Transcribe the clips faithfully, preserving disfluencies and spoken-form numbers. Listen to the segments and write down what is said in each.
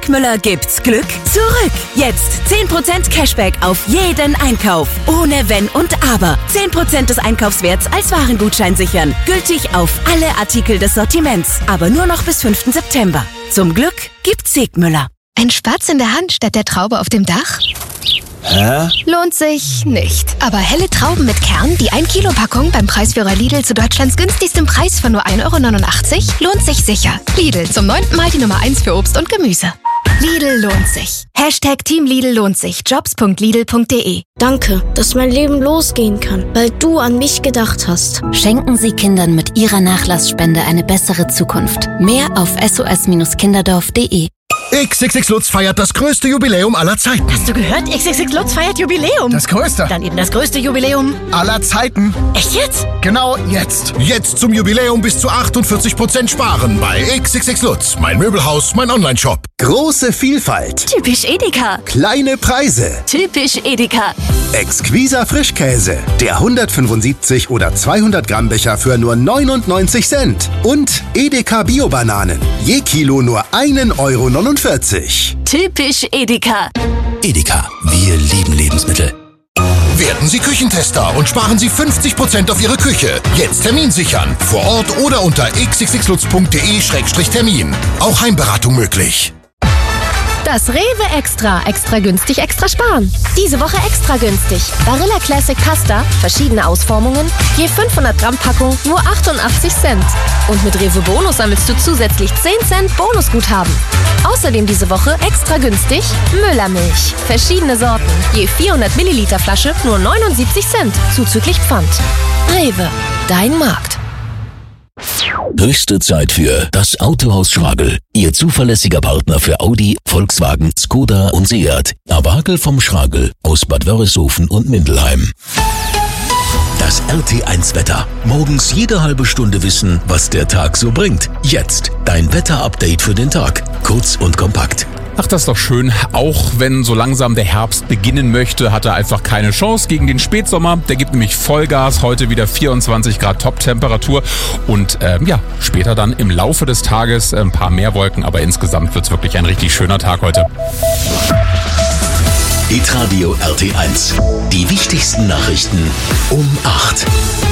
Sigmüller gibt's Glück zurück. Jetzt zehn Prozent Cashback auf jeden Einkauf. Ohne Wenn und Aber. zehn Prozent des Einkaufswerts als Warengutschein sichern. Gültig auf alle Artikel des Sortiments. Aber nur noch bis fünften September. Zum Glück gibt's Sigmüller. Ein Spatz in der Hand statt der Traube auf dem Dach? Hä? Lohnt sich nicht. Aber helle Trauben mit Kern, die ein Kilo Packung beim Preisführer Lidl zu Deutschlands günstigstem Preis von nur ein Euro neunundachtzig, lohnt sich sicher. Lidl, zum neunten Mal die Nummer eins für Obst und Gemüse. Lidl lohnt sich. Hashtag Team Lidl lohnt sich. Jobs punkt lidl punkt de. Danke, dass mein Leben losgehen kann, weil du an mich gedacht hast. Schenken Sie Kindern mit Ihrer Nachlassspende eine bessere Zukunft. Mehr auf s o s kinderdorf punkt de. X X X Lutz feiert das größte Jubiläum aller Zeiten. Hast du gehört? X X X Lutz feiert Jubiläum. Das größte. Dann eben das größte Jubiläum aller Zeiten. Echt jetzt? Genau jetzt. Jetzt zum Jubiläum bis zu achtundvierzig Prozent sparen bei X X X Lutz. Mein Möbelhaus, mein Onlineshop. Große Vielfalt. Typisch Edeka. Kleine Preise. Typisch Edeka. Exquiser Frischkäse. Der hundertfünfundsiebzig oder zweihundert Gramm Becher für nur neunundneunzig Cent. Und Edeka Bio-Bananen. Je Kilo nur einen Euro neunundvierzig. Typisch Edeka. Edeka, wir lieben Lebensmittel. Werden Sie Küchentester und sparen Sie fünfzig Prozent auf Ihre Küche. Jetzt Termin sichern. Vor Ort oder unter x x x lutz punkt de Schrägstrich Termin. Auch Heimberatung möglich. Das Rewe Extra. Extra günstig, extra sparen. Diese Woche extra günstig. Barilla Classic Pasta, verschiedene Ausformungen, je fünfhundert Gramm Packung, nur achtundachtzig Cent. Und mit Rewe Bonus sammelst du zusätzlich zehn Cent Bonusguthaben. Außerdem diese Woche extra günstig Müllermilch. Verschiedene Sorten, je vierhundert Milliliter Flasche, nur neunundsiebzig Cent, zuzüglich Pfand. Rewe, dein Markt. Höchste Zeit für das Autohaus Schragel. Ihr zuverlässiger Partner für Audi, Volkswagen, Skoda und Seat. Avagel vom Schragel aus Bad Wörishofen und Mindelheim. Das R T eins Wetter. Morgens jede halbe Stunde wissen, was der Tag so bringt. Jetzt dein Wetter-Update für den Tag. Kurz und kompakt. Ach, das ist doch schön. Auch wenn so langsam der Herbst beginnen möchte, hat er einfach keine Chance gegen den Spätsommer. Der gibt nämlich Vollgas. Heute wieder vierundzwanzig Grad Top-Temperatur. Und ähm, ja, später dann im Laufe des Tages ein paar mehr Wolken. Aber insgesamt wird es wirklich ein richtig schöner Tag heute. Hitradio R T eins. Die wichtigsten Nachrichten um acht.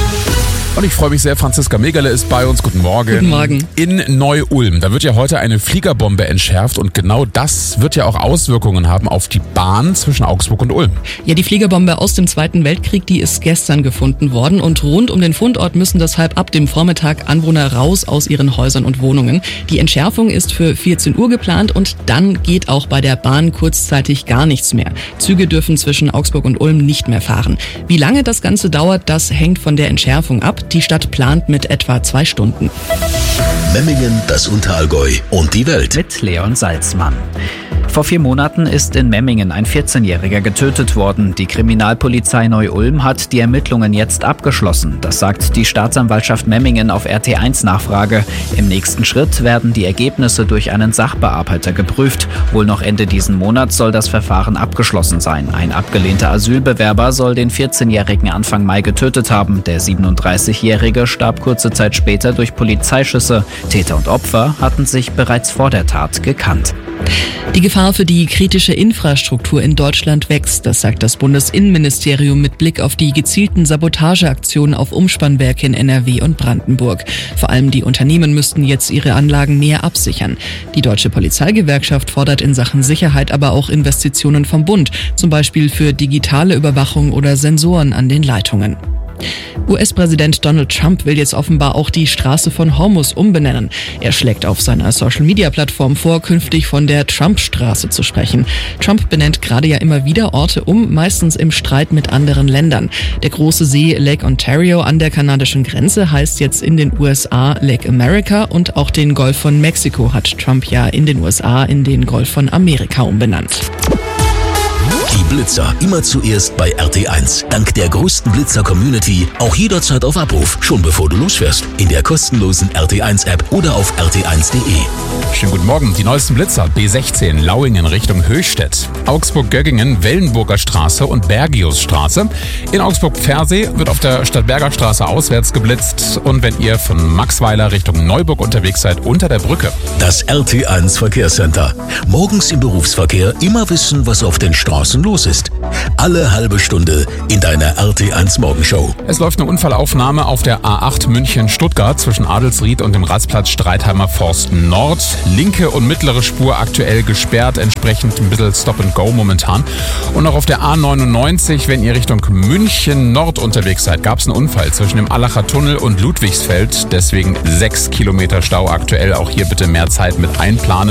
Und ich freue mich sehr, Franziska Megerle ist bei uns. Guten Morgen. Guten Morgen. In Neu-Ulm, da wird ja heute eine Fliegerbombe entschärft und genau das wird ja auch Auswirkungen haben auf die Bahn zwischen Augsburg und Ulm. Ja, die Fliegerbombe aus dem Zweiten Weltkrieg, die ist gestern gefunden worden und rund um den Fundort müssen deshalb ab dem Vormittag Anwohner raus aus ihren Häusern und Wohnungen. Die Entschärfung ist für vierzehn Uhr geplant und dann geht auch bei der Bahn kurzzeitig gar nichts mehr. Züge dürfen zwischen Augsburg und Ulm nicht mehr fahren. Wie lange das Ganze dauert, das hängt von der Entschärfung ab. Die Stadt plant mit etwa zwei Stunden. Memmingen, das Unterallgäu und die Welt. Mit Leon Salzmann. Vor vier Monaten ist in Memmingen ein vierzehnjähriger getötet worden. Die Kriminalpolizei Neu-Ulm hat die Ermittlungen jetzt abgeschlossen. Das sagt die Staatsanwaltschaft Memmingen auf R T eins Nachfrage. Im nächsten Schritt werden die Ergebnisse durch einen Sachbearbeiter geprüft. Wohl noch Ende diesen Monats soll das Verfahren abgeschlossen sein. Ein abgelehnter Asylbewerber soll den vierzehnjährigen Anfang Mai getötet haben. Der siebenunddreißigjährige starb kurze Zeit später durch Polizeischüsse. Täter und Opfer hatten sich bereits vor der Tat gekannt. Die Gefahr für die kritische Infrastruktur in Deutschland wächst, das sagt das Bundesinnenministerium mit Blick auf die gezielten Sabotageaktionen auf Umspannwerke in N R W und Brandenburg. Vor allem die Unternehmen müssten jetzt ihre Anlagen mehr absichern. Die Deutsche Polizeigewerkschaft fordert in Sachen Sicherheit aber auch Investitionen vom Bund, zum Beispiel für digitale Überwachung oder Sensoren an den Leitungen. U S-Präsident Donald Trump will jetzt offenbar auch die Straße von Hormuz umbenennen. Er schlägt auf seiner Social-Media-Plattform vor, künftig von der Trump-Straße zu sprechen. Trump benennt gerade ja immer wieder Orte um, meistens im Streit mit anderen Ländern. Der große See Lake Ontario an der kanadischen Grenze heißt jetzt in den U S A Lake America und auch den Golf von Mexiko hat Trump ja in den U S A in den Golf von Amerika umbenannt. Die Blitzer immer zuerst bei R T eins. Dank der größten Blitzer-Community auch jederzeit auf Abruf, schon bevor du losfährst. In der kostenlosen R T eins App oder auf r t eins punkt de. Schönen guten Morgen. Die neuesten Blitzer B sechzehn Lauingen Richtung Höchstädt, Augsburg-Göggingen, Wellenburger Straße und Bergiusstraße. In Augsburg-Pfersee wird auf der Stadtberger Straße auswärts geblitzt und wenn ihr von Maxweiler Richtung Neuburg unterwegs seid, unter der Brücke. Das R T eins Verkehrscenter. Morgens im Berufsverkehr immer wissen, was auf den Straßen los ist. Alle halbe Stunde in deiner R T eins Morgenshow. Es läuft eine Unfallaufnahme auf der A acht München-Stuttgart zwischen Adelsried und dem Rastplatz Streitheimer Forst Nord. Linke und mittlere Spur aktuell gesperrt, entsprechend ein bisschen Stop and Go momentan. Und auch auf der A neunundneunzig, wenn ihr Richtung München Nord unterwegs seid, gab es einen Unfall zwischen dem Allacher Tunnel und Ludwigsfeld. Deswegen sechs Kilometer Stau aktuell. Auch hier bitte mehr Zeit mit einplanen.